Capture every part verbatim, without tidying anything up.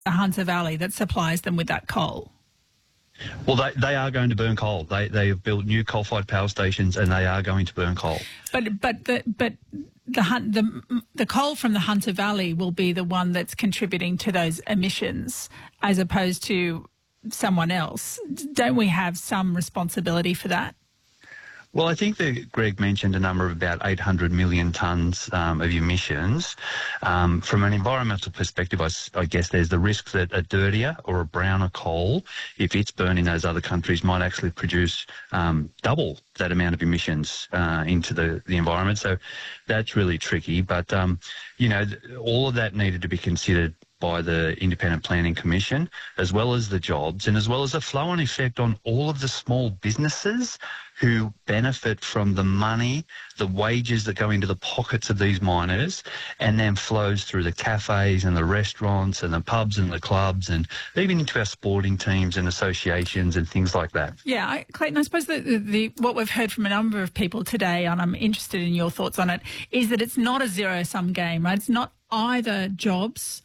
the Hunter Valley that supplies them with that coal? Well, they, they are going to burn coal. They they have built new coal-fired power stations, and they are going to burn coal. But but the but the the the coal from the Hunter Valley will be the one that's contributing to those emissions, as opposed to someone else. Don't we have some responsibility for that? Well, I think that Greg mentioned a number of about eight hundred million tonnes um, of emissions. Um, from an environmental perspective, I, I guess there's the risk that a dirtier or a browner coal, if it's burned in those other countries, might actually produce um, double that amount of emissions uh, into the, the environment. So that's really tricky. But, um, you know, all of that needed to be considered by the Independent Planning Commission, as well as the jobs, and as well as a flow-on effect on all of the small businesses who benefit from the money, the wages that go into the pockets of these miners, and then flows through the cafes and the restaurants and the pubs and the clubs, and even into our sporting teams and associations and things like that. Yeah, I, Clayton, I suppose the, the, the, what we've heard from a number of people today, and I'm interested in your thoughts on it, is that it's not a zero-sum game, right? It's not either jobs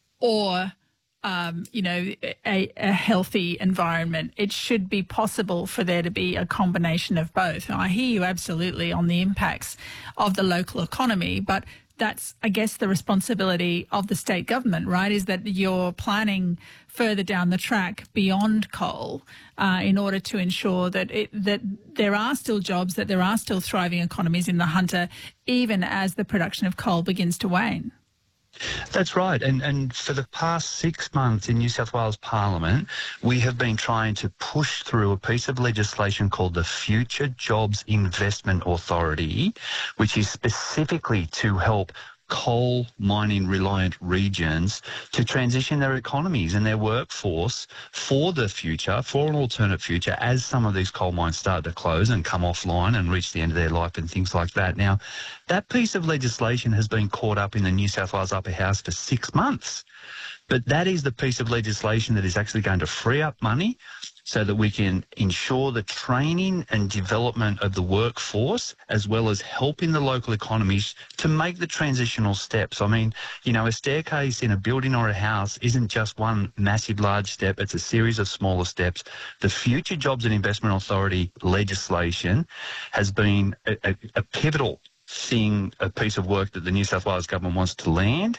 or, um, you know, a, a healthy environment. It should be possible for there to be a combination of both. And I hear you absolutely on the impacts of the local economy, but that's, I guess, the responsibility of the state government, right, is that you're planning further down the track beyond coal uh, in order to ensure that it, that there are still jobs, that there are still thriving economies in the Hunter, even as the production of coal begins to wane. That's right. And and for the past six months in New South Wales Parliament, we have been trying to push through a piece of legislation called the Future Jobs Investment Authority, which is specifically to help coal mining reliant regions to transition their economies and their workforce for the future, for an alternate future, as some of these coal mines start to close and come offline and reach the end of their life and things like that. Now, that piece of legislation has been caught up in the New South Wales Upper House for six months. But that is the piece of legislation that is actually going to free up money so that we can ensure the training and development of the workforce, as well as helping the local economies to make the transitional steps. I mean, you know, a staircase in a building or a house isn't just one massive, large step. It's a series of smaller steps. The Future Jobs and Investment Authority legislation has been a, a, a pivotal thing, a piece of work that the New South Wales government wants to land,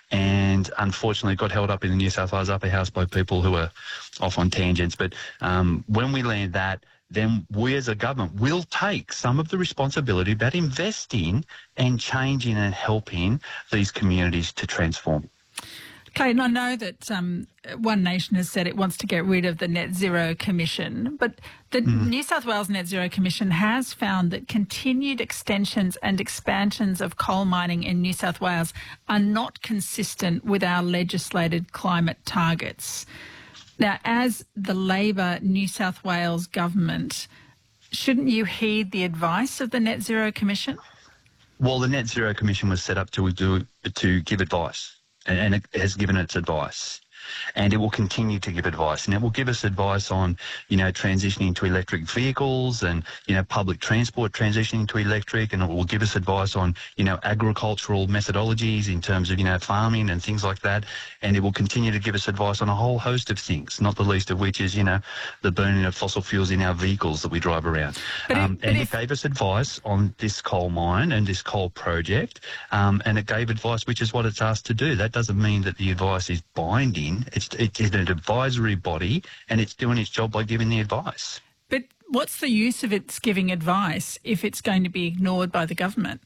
and unfortunately got held up in the New South Wales Upper House by people who are off on tangents. But um, when we land that, then we as a government will take some of the responsibility about investing and changing and helping these communities to transform. Clayton, I know that um, One Nation has said it wants to get rid of the Net Zero Commission, but the mm. New South Wales Net Zero Commission has found that continued extensions and expansions of coal mining in New South Wales are not consistent with our legislated climate targets. Now, as the Labor New South Wales government, shouldn't you heed the advice of the Net Zero Commission? Well, the Net Zero Commission was set up to do to give advice, and it has given its advice. And it will continue to give advice, and it will give us advice on, you know, transitioning to electric vehicles and, you know, public transport transitioning to electric, and it will give us advice on, you know, agricultural methodologies in terms of, you know, farming and things like that. And it will continue to give us advice on a whole host of things, not the least of which is, you know, the burning of fossil fuels in our vehicles that we drive around. But um, it, but and if... it gave us advice on this coal mine and this coal project, um, and it gave advice, which is what it's asked to do. That doesn't mean that the advice is binding. It's, it's an advisory body, and it's doing its job by giving the advice. But what's the use of its giving advice if it's going to be ignored by the government?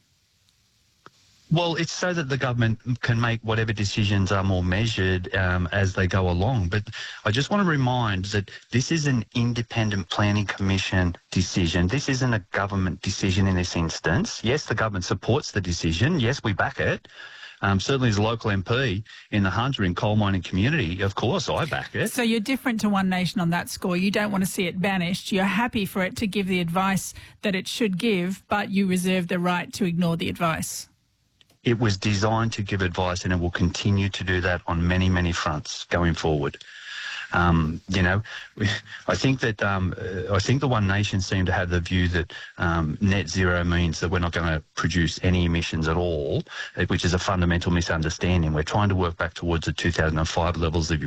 Well, it's so that the government can make whatever decisions are more measured um, as they go along. But I just want to remind that this is an Independent Planning Commission decision. This isn't a government decision in this instance. Yes, the government supports the decision. Yes, we back it. Um, certainly as a local M P in the Hunter and coal mining community, of course I back it. So you're different to One Nation on that score. You don't want to see it banished. You're happy for it to give the advice that it should give, but you reserve the right to ignore the advice. It was designed to give advice, and it will continue to do that on many, many fronts going forward. Um, you know, we, I think that um, uh, I think the One Nation seem to have the view that um, net zero means that we're not going to produce any emissions at all, which is a fundamental misunderstanding. We're trying to work back towards the two thousand five levels of